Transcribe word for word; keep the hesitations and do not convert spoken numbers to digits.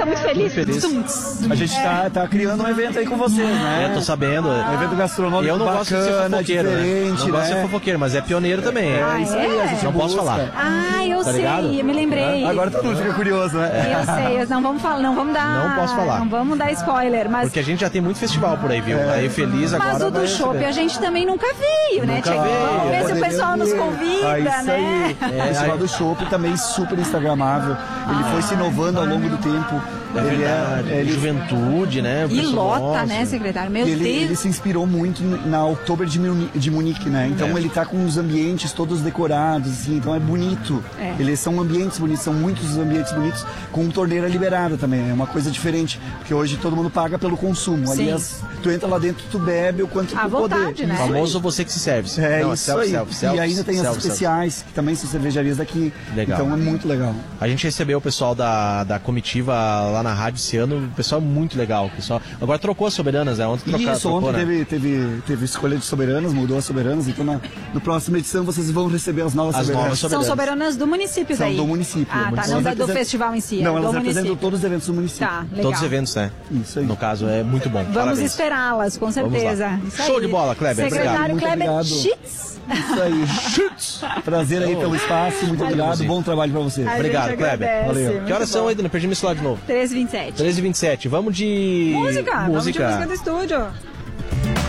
tá muito feliz. Muito feliz. A gente tá, tá criando um evento aí com vocês, né? É, tô sabendo. Um evento gastronômico Eu não bacana, gosto de ser fofoqueiro, né? diferente, Não gosto de né? ser fofoqueiro, mas é pioneiro também. É, Ah, isso aí, é? a gente Não posso busca. falar. Ah, eu Tá sei, ligado? eu me lembrei. Agora todo mundo fica curioso, né? Eu sei, eu- não vamos falar, não vamos dar. Não posso falar. Não vamos dar spoiler, mas. Porque a gente já tem muito festival por aí, viu? Aí feliz agora. Mas o do vai shopping receber. a gente também nunca veio, né, Nunca Tiago? veio. Vamos ver se o Poderia pessoal nos vir. convida, Ah, isso né? aí. É, o Festival aí- do Chopp também super instagramável. Ele foi se inovando ao longo do tempo. É ele verdade. ele, Juventude, né? O E pessoal lota, gosta. né, secretário? Meu ele, Deus. ele se inspirou muito na Oktober de Muni- de Munique, né? Então É. ele tá com os ambientes todos decorados, assim, então é bonito. É. Eles são ambientes bonitos, são muitos ambientes bonitos, com torneira liberada também. É uma coisa diferente, porque hoje todo mundo paga pelo consumo. Sim. Aliás, tu entra lá dentro, tu bebe o quanto À tu vontade, poder. né? Isso aí. Famoso você que se serve. É Não, isso self, aí. self, self, e ainda tem self, as self. especiais, que também são cervejarias daqui. Legal. Então é muito legal. A gente recebeu o pessoal da, da comitiva lá na rádio esse ano, o pessoal é muito legal. O pessoal... Agora trocou as soberanas, né? Ontem troca, Isso, trocou, ontem né? teve, teve, teve escolha de soberanas, mudou as soberanas, então na, na próxima edição vocês vão receber as novas As soberanas. novas São soberanas. soberanas do município São daí? do município. Ah, tá. Elas Não da- do representam- festival em si. Não, é elas do representam município. todos os eventos do município. Tá, legal. Todos os eventos, né? Isso aí. No caso, é muito bom. Vamos Parabéns. esperá-las, com certeza. lá. Isso Show aí. de bola, Kleber. Secretário Obrigado. Kleber Muito obrigado. Schitz. Isso aí. Prazer aí pelo espaço, muito obrigado, Sim. bom trabalho pra você. A Obrigado, gente Kleber. agradece, Valeu. muito Que horas bom. são aí, Dona? Perdi meu celular de novo. treze e vinte e sete. treze e vinte e sete. Vamos de... Música. Vamos de música do estúdio.